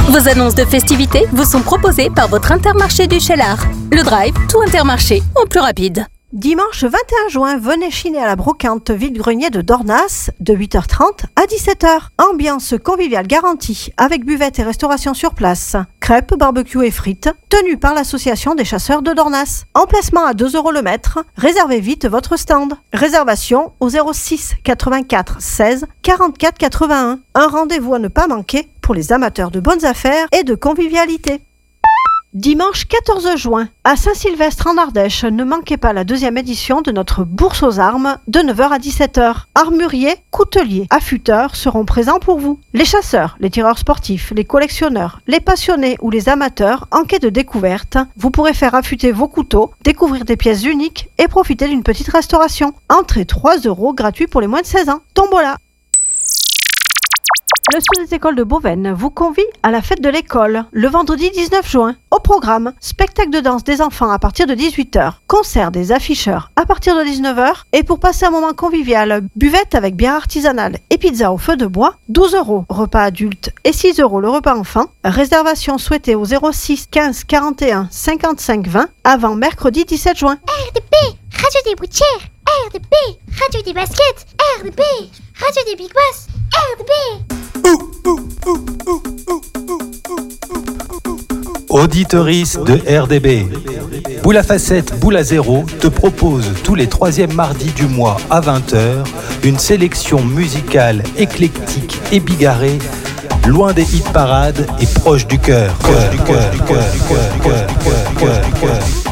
Vos annonces de festivités vous sont proposées par votre Intermarché du Cheylard. Le Drive, tout Intermarché, en plus rapide. Dimanche 21 juin, venez chiner à la brocante vide-grenier de Dornas de 8h30 à 17h. Ambiance conviviale garantie avec buvette et restauration sur place. Crêpes, barbecue et frites, tenue par l'association des chasseurs de Dornas. Emplacement à 2 € le mètre. Réservez vite votre stand. Réservation au 06 84 16 44 81. Un rendez-vous à ne pas manquer pour les amateurs de bonnes affaires et de convivialité. Dimanche 14 juin, à Saint-Sylvestre en Ardèche, ne manquez pas la 2e édition de notre bourse aux armes de 9h à 17h. Armuriers, couteliers, affûteurs seront présents pour vous. Les chasseurs, les tireurs sportifs, les collectionneurs, les passionnés ou les amateurs en quête de découverte, vous pourrez faire affûter vos couteaux, découvrir des pièces uniques et profiter d'une petite restauration. Entrée 3 € gratuit pour les moins de 16 ans. Tombola. Le Studio des écoles de Beauvais vous convie à la fête de l'école, le vendredi 19 juin. Au programme, spectacle de danse des enfants à partir de 18h, concert des afficheurs à partir de 19h, et pour passer un moment convivial, buvette avec bière artisanale et pizza au feu de bois, 12 €, repas adulte et 6 € le repas enfant. Réservation souhaitée au 06 15 41 55 20 avant mercredi 17 juin. RDP, Radio des Boutières, RDP, Radio des Baskets, RDP, Radio des Big Boss, RDP. Auditeurice de RDB. Boule à facettes, boule à zéro te propose tous les 3e mardis du mois à 20h une sélection musicale éclectique et bigarrée, loin des hit parades et proche du cœur.